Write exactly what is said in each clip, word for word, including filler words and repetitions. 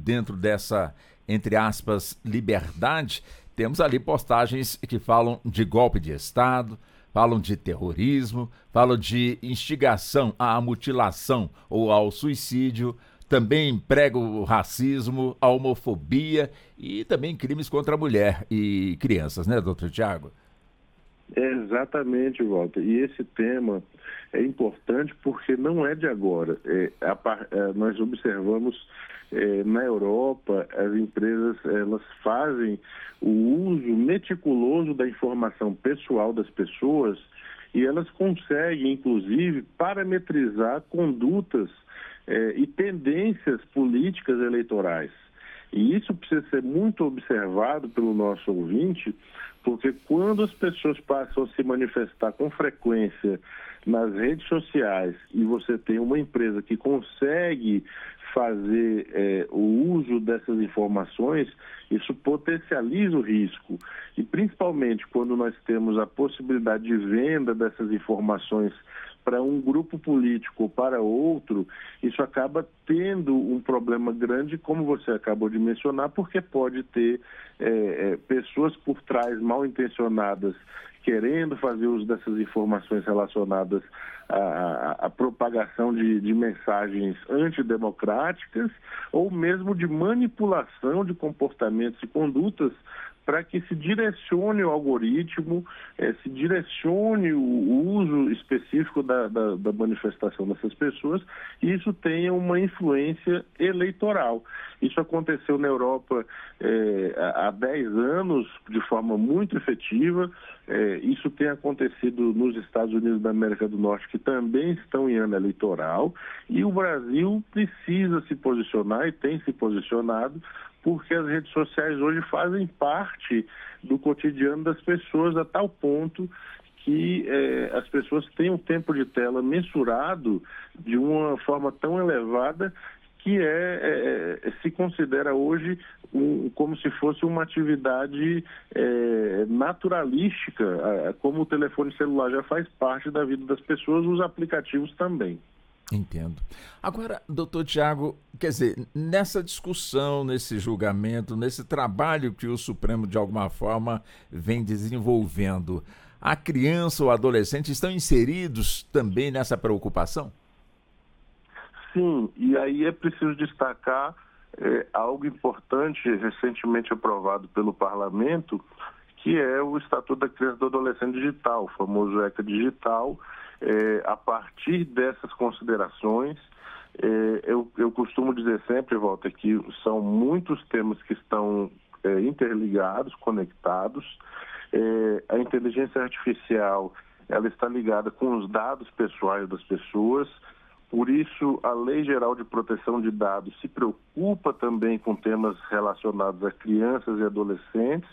dentro dessa, entre aspas, liberdade, temos ali postagens que falam de golpe de Estado, falam de terrorismo, falam de instigação à mutilação ou ao suicídio, também prega o racismo, a homofobia e também crimes contra a mulher e crianças, né, doutor Tiago? É exatamente, Walter. E esse tema é importante porque não é de agora. É, a, é, nós observamos é, na Europa, as empresas elas fazem o uso meticuloso da informação pessoal das pessoas e elas conseguem, inclusive, parametrizar condutas é, e tendências políticas eleitorais. E isso precisa ser muito observado pelo nosso ouvinte, porque quando as pessoas passam a se manifestar com frequência nas redes sociais e você tem uma empresa que consegue fazer é, o uso dessas informações, isso potencializa o risco. E principalmente quando nós temos a possibilidade de venda dessas informações para um grupo político ou para outro, isso acaba tendo um problema grande, como você acabou de mencionar, porque pode ter é, é, pessoas por trás mal intencionadas querendo fazer uso dessas informações relacionadas à, à, à propagação de, de mensagens antidemocráticas ou mesmo de manipulação de comportamentos e condutas para que se direcione o algoritmo, eh, se direcione o uso específico da, da, da manifestação dessas pessoas e isso tenha uma influência eleitoral. Isso aconteceu na Europa eh, há dez anos de forma muito efetiva, eh, isso tem acontecido nos Estados Unidos da América do Norte, que também estão em ano eleitoral, e o Brasil precisa se posicionar e tem se posicionado porque as redes sociais hoje fazem parte do cotidiano das pessoas a tal ponto que eh, as pessoas têm um tempo de tela mensurado de uma forma tão elevada que é, é, se considera hoje um, como se fosse uma atividade é, naturalística, como o telefone celular já faz parte da vida das pessoas, os aplicativos também. Entendo. Agora, doutor Tiago, quer dizer, nessa discussão, nesse julgamento, nesse trabalho que o Supremo, de alguma forma, vem desenvolvendo, a criança ou adolescente estão inseridos também nessa preocupação? Sim, e aí é preciso destacar é, algo importante, recentemente aprovado pelo Parlamento, que é o Estatuto da Criança e do Adolescente Digital, o famoso ECA Digital. É, a partir dessas considerações, é, eu, eu costumo dizer sempre, Walter, que são muitos temas que estão é, interligados, conectados. É, a inteligência artificial, ela está ligada com os dados pessoais das pessoas. Por isso, a Lei Geral de Proteção de Dados se preocupa também com temas relacionados a crianças e adolescentes.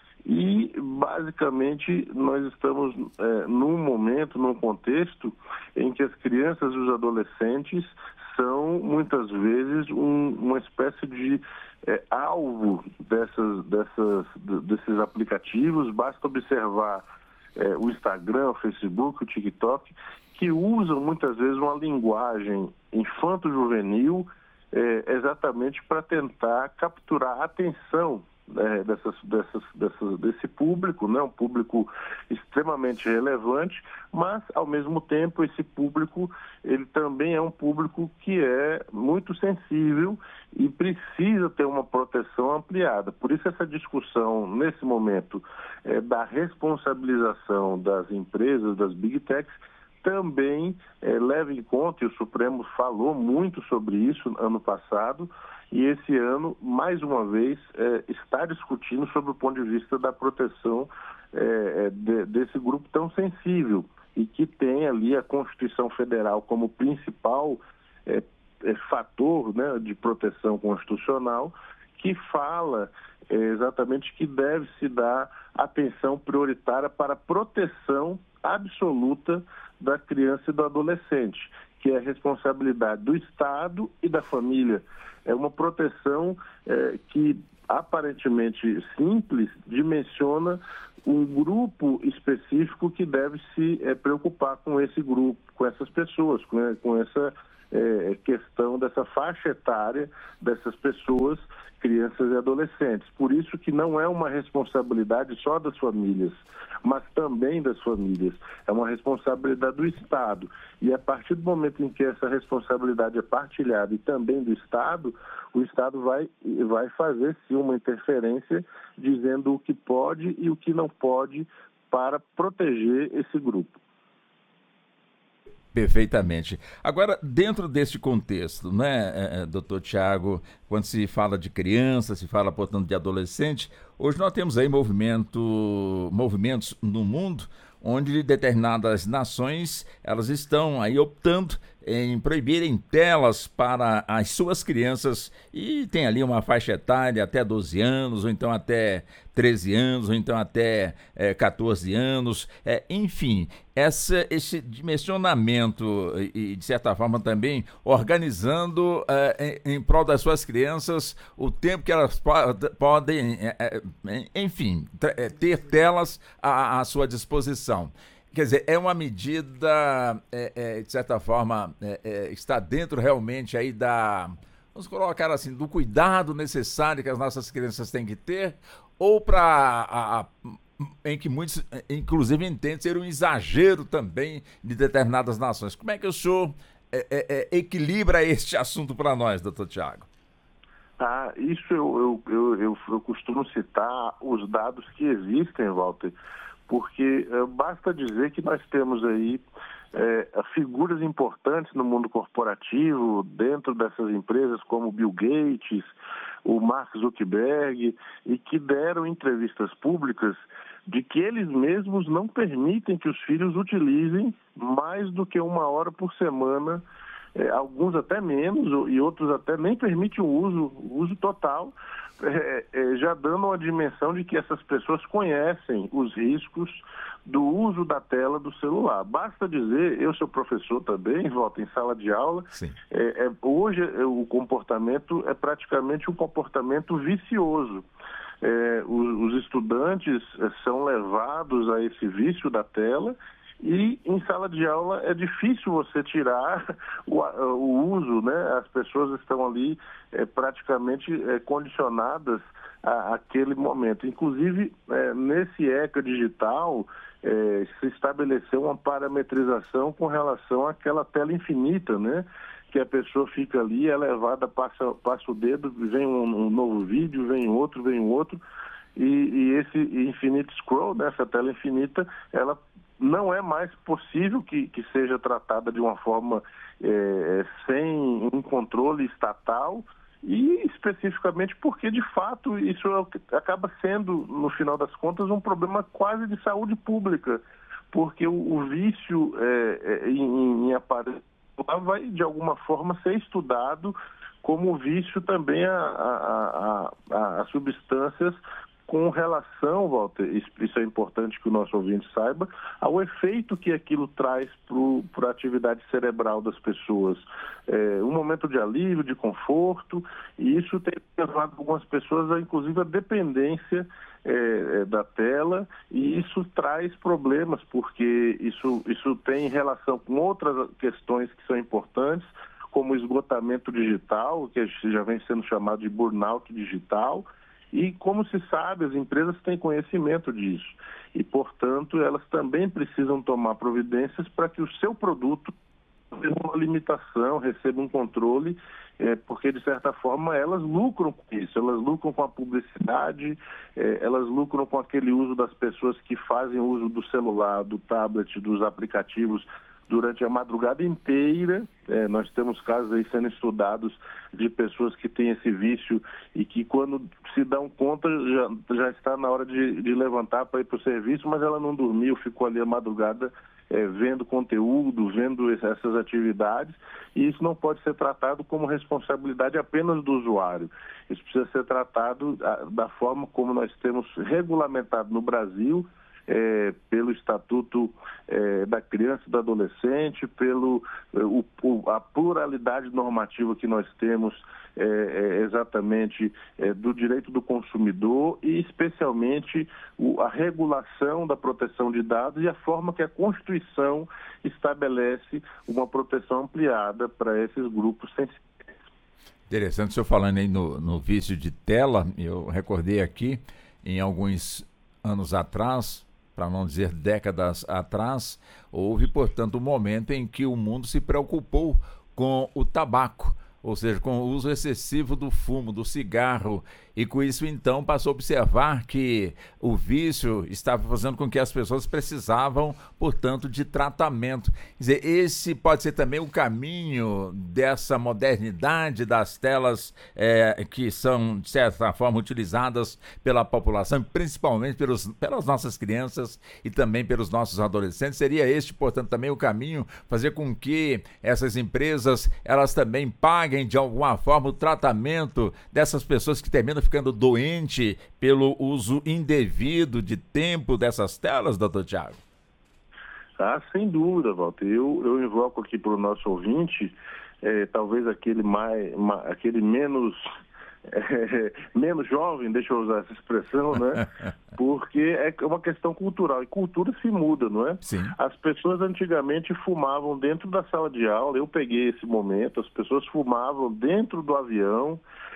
E, basicamente, nós estamos é, num momento, num contexto em que as crianças e os adolescentes são, muitas vezes, um, uma espécie de é, alvo dessas, dessas, desses aplicativos. Basta observar é, o Instagram, o Facebook, o TikTok, que usam, muitas vezes, uma linguagem infanto-juvenil é, exatamente para tentar capturar a atenção É, dessas, dessas, dessas, desse público, né? Um público extremamente relevante, mas, ao mesmo tempo, esse público ele também é um público que é muito sensível e precisa ter uma proteção ampliada. Por isso, essa discussão, nesse momento, é, da responsabilização das empresas, das Big Techs, também é, leva em conta, e o Supremo falou muito sobre isso ano passado, e esse ano, mais uma vez, é, está discutindo sobre o ponto de vista da proteção é, de, desse grupo tão sensível e que tem ali a Constituição Federal como principal é, é, fator, né, de proteção constitucional, que fala é, exatamente que deve se dar atenção prioritária para a proteção absoluta da criança e do adolescente, que é a responsabilidade do Estado e da família. É uma proteção é, que, aparentemente simples, dimensiona um grupo específico que deve se é, preocupar com esse grupo, com essas pessoas, com, com essa é, questão dessa faixa etária dessas pessoas, crianças e adolescentes. Por isso que não é uma responsabilidade só das famílias, mas também das famílias. É uma responsabilidade do Estado. E a partir do momento em que essa responsabilidade é partilhada e também do Estado, o Estado vai, vai fazer sim uma interferência dizendo o que pode e o que não pode para proteger esse grupo. Perfeitamente. Agora, dentro deste contexto, né, doutor Tiago, quando se fala de criança, se fala, portanto, de adolescente, hoje nós temos aí movimento, movimentos no mundo onde determinadas nações elas estão aí optando em proibirem telas para as suas crianças e tem ali uma faixa etária até doze anos, ou então até treze anos, ou então até é, catorze anos, é, enfim, essa, esse dimensionamento e, de certa forma, também organizando é, em, em prol das suas crianças o tempo que elas po podem, é, é, enfim, ter telas à, à sua disposição. Quer dizer, é uma medida, é, é, de certa forma, é, é, está dentro realmente aí da, vamos colocar assim, do cuidado necessário que as nossas crianças têm que ter, ou para, em que muitos, inclusive, entendem ser um exagero também de determinadas nações. Como é que o senhor é, é, é, equilibra este assunto para nós, doutor Tiago? Ah, isso eu, eu, eu, eu, eu costumo citar os dados que existem, Walter, porque é, basta dizer que nós temos aí é, figuras importantes no mundo corporativo, dentro dessas empresas como Bill Gates, o Mark Zuckerberg, e que deram entrevistas públicas de que eles mesmos não permitem que os filhos utilizem mais do que uma hora por semana, é, alguns até menos e outros até nem permitem o uso, o uso total, É, é, já dando uma dimensão de que essas pessoas conhecem os riscos do uso da tela do celular. Basta dizer, eu sou professor também, volto em sala de aula, é, é, hoje é, o comportamento é praticamente um comportamento vicioso. É, os, os estudantes é, são levados a esse vício da tela. E em sala de aula é difícil você tirar o, o uso, né? As pessoas estão ali é, praticamente é, condicionadas a, àquele momento. Inclusive, é, nesse ECA digital, é, se estabeleceu uma parametrização com relação àquela tela infinita, né? Que a pessoa fica ali, é levada, passa, passa o dedo, vem um, um novo vídeo, vem outro, vem outro. E, e esse infinite scroll, né? Essa tela infinita, ela não é mais possível que, que seja tratada de uma forma é, sem um controle estatal e especificamente porque, de fato, isso é, acaba sendo, no final das contas, um problema quase de saúde pública, porque o, o vício é, é, em, em aparelho vai, de alguma forma, ser estudado como vício também a, a, a, a substâncias com relação, Walter, isso é importante que o nosso ouvinte saiba, ao efeito que aquilo traz para a atividade cerebral das pessoas. É, um momento de alívio, de conforto, e isso tem levado algumas pessoas, a, inclusive, a dependência é, da tela, e isso traz problemas, porque isso, isso tem relação com outras questões que são importantes, como o esgotamento digital, que já vem sendo chamado de burnout digital. E, como se sabe, as empresas têm conhecimento disso e, portanto, elas também precisam tomar providências para que o seu produto tenha uma limitação, receba um controle, é, porque, de certa forma, elas lucram com isso, elas lucram com a publicidade, é, elas lucram com aquele uso das pessoas que fazem uso do celular, do tablet, dos aplicativos durante a madrugada inteira. É, nós temos casos aí sendo estudados de pessoas que têm esse vício e que, quando se dão conta, já, já está na hora de, de levantar para ir para o serviço, mas ela não dormiu, ficou ali a madrugada é, vendo conteúdo, vendo essas atividades, e isso não pode ser tratado como responsabilidade apenas do usuário. Isso precisa ser tratado da forma como nós temos regulamentado no Brasil, é, pelo Estatuto é, da Criança e do Adolescente, pelo o, o, a pluralidade normativa que nós temos é, é, exatamente é, do direito do consumidor e especialmente o, a regulação da proteção de dados e a forma que a Constituição estabelece uma proteção ampliada para esses grupos sensíveis. Interessante o senhor falando aí no, no vício de tela. Eu recordei aqui, em alguns anos atrás, para não dizer décadas atrás, houve, portanto, um momento em que o mundo se preocupou com o tabaco, ou seja, com o uso excessivo do fumo, do cigarro, e com isso, então, passou a observar que o vício estava fazendo com que as pessoas precisavam, portanto, de tratamento. Quer dizer, esse pode ser também o caminho dessa modernidade das telas é, que são, de certa forma, utilizadas pela população, principalmente pelos, pelas nossas crianças e também pelos nossos adolescentes. Seria este, portanto, também o caminho, fazer com que essas empresas, elas também paguem, de alguma forma, o tratamento dessas pessoas que terminam ficando doente pelo uso indevido de tempo dessas telas, doutor Tiago? Ah, sem dúvida, Walter. Eu, eu invoco aqui para o nosso ouvinte, é, talvez aquele, mais, ma, aquele menos, é, menos jovem, deixa eu usar essa expressão, né? Porque é uma questão cultural, e cultura se muda, não é? Sim. As pessoas antigamente fumavam dentro da sala de aula, eu peguei esse momento, as pessoas fumavam dentro do avião,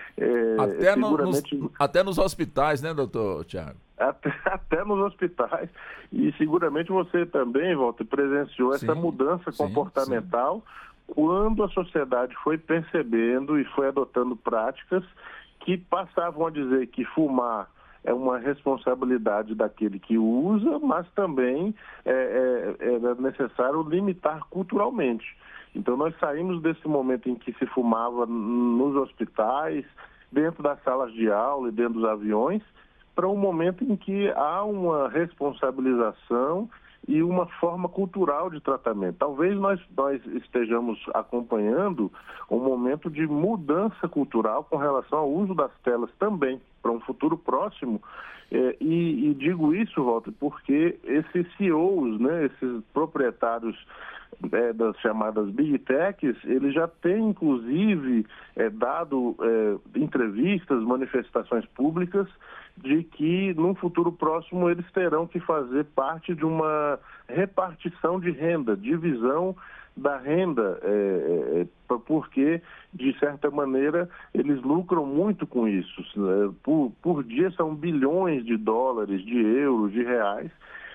É, até, seguramente... nos, até nos hospitais, né, doutor Tiago? Até, até nos hospitais. E seguramente você também, Walter, presenciou sim, essa mudança sim, comportamental sim. quando a sociedade foi percebendo e foi adotando práticas que passavam a dizer que fumar é uma responsabilidade daquele que usa, mas também é, é, é necessário limitar culturalmente. Então, nós saímos desse momento em que se fumava nos hospitais, dentro das salas de aula e dentro dos aviões, para um momento em que há uma responsabilização e uma forma cultural de tratamento. Talvez nós, nós estejamos acompanhando um momento de mudança cultural com relação ao uso das telas também, para um futuro próximo. É, e, e digo isso, Walter, porque esses C E Os, né, esses proprietários É, das chamadas Big Techs, ele já tem, inclusive, é, dado é, entrevistas, manifestações públicas de que, num futuro próximo, eles terão que fazer parte de uma repartição de renda, divisão da renda, é, é, porque, de certa maneira, eles lucram muito com isso. Né? Por, por dia são bilhões de dólares, de euros, de reais,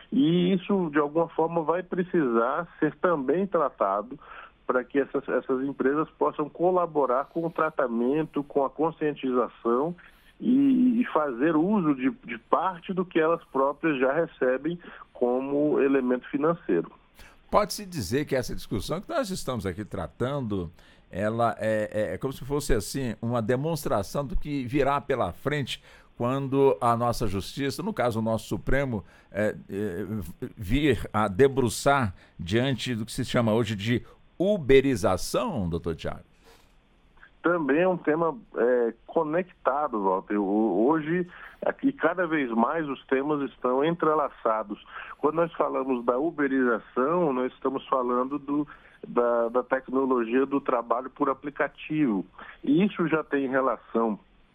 e isso, de alguma forma, vai precisar ser também tratado para que essas, essas empresas possam colaborar com o tratamento, com a conscientização e, e fazer uso de, de parte do que elas próprias já recebem como elemento financeiro. Pode-se dizer que essa discussão que nós estamos aqui tratando, ela é, é como se fosse assim uma demonstração do que virá pela frente quando a nossa justiça, no caso o nosso Supremo, é, é, vir a debruçar diante do que se chama hoje de uberização, doutor Tiago? Também é um tema é, conectado, Walter. Hoje, aqui, cada vez mais os temas estão entrelaçados. Quando nós falamos da uberização, nós estamos falando do, da, da tecnologia do trabalho por aplicativo. E isso já tem relação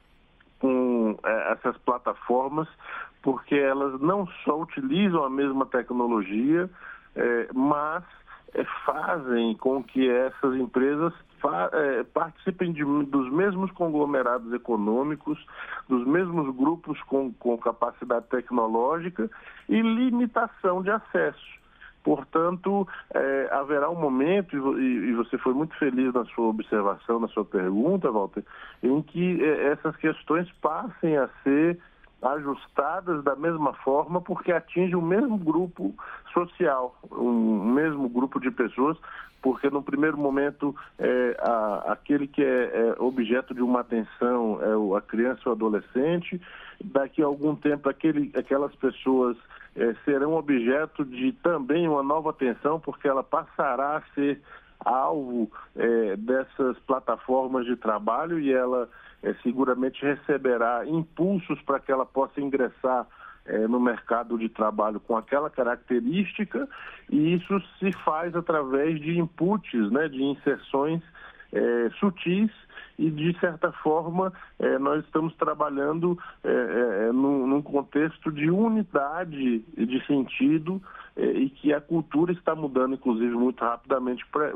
com é, essas plataformas, porque elas não só utilizam a mesma tecnologia, é, mas é, fazem com que essas empresas fa- é, participem de, dos mesmos conglomerados econômicos, dos mesmos grupos com, com capacidade tecnológica e limitação de acesso. Portanto, é, haverá um momento, e, e você foi muito feliz na sua observação, na sua pergunta, Walter, em que é, essas questões passem a ser ajustadas da mesma forma, porque atinge o mesmo grupo social, o mesmo grupo de pessoas, porque no primeiro momento é, a, aquele que é, é objeto de uma atenção é o, a criança ou o adolescente, daqui a algum tempo aquele, aquelas pessoas é, serão objeto de também uma nova atenção, porque ela passará a ser alvo é, dessas plataformas de trabalho e ela é, seguramente receberá impulsos para que ela possa ingressar é, no mercado de trabalho com aquela característica, e isso se faz através de inputs, né, de inserções é, sutis, e, de certa forma, eh, nós estamos trabalhando eh, eh, num, num contexto de unidade de sentido eh, e que a cultura está mudando, inclusive, muito rapidamente